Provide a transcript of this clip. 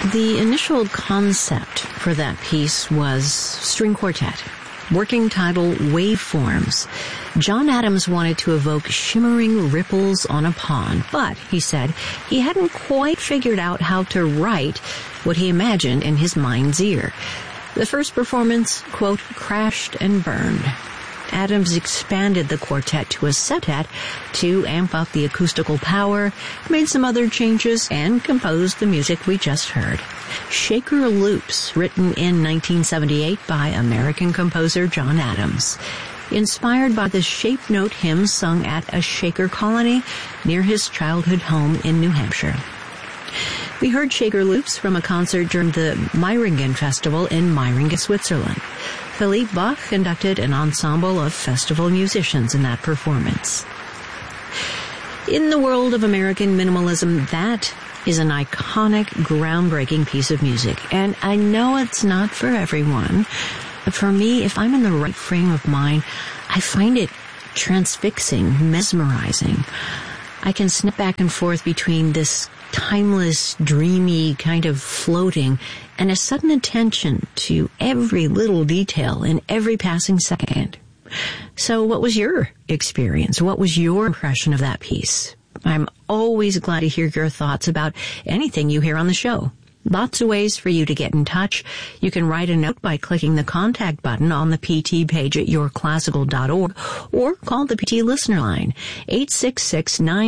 The initial concept for that piece was string quartet, working title Waveforms. John Adams wanted to evoke shimmering ripples on a pond, but, he said, he hadn't quite figured out how to write what he imagined in his mind's ear. The first performance, quote, crashed and burned. Adams expanded the quartet to a septet to amp up the acoustical power, made some other changes, and composed the music we just heard. Shaker Loops, written in 1978 by American composer John Adams. Inspired by the shape note hymn sung at a Shaker colony near his childhood home in New Hampshire. We heard Shaker Loops from a concert during the Meiringen Festival in Meiringen, Switzerland. Philippe Bach conducted an ensemble of festival musicians in that performance. In the world of American minimalism, that is an iconic, groundbreaking piece of music. And I know it's not for everyone, but for me, if I'm in the right frame of mind, I find it transfixing, mesmerizing. I can snap back and forth between this timeless, dreamy kind of floating and a sudden attention to every little detail in every passing second. So what was your experience? What was your impression of that piece? I'm always glad to hear your thoughts about anything you hear on the show. Lots of ways for you to get in touch. You can write a note by clicking the contact button on the PT page at yourclassical.org or call the PT listener line, 866-9